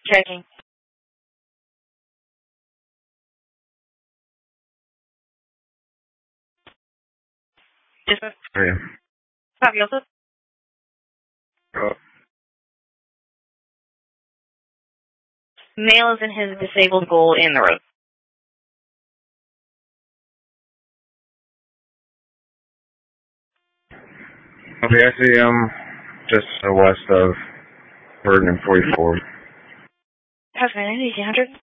Checking. Just Yeah. Fabioso. Male is in his disabled goal in the road. Okay, I see just west of 3rd and 44. Has been 100.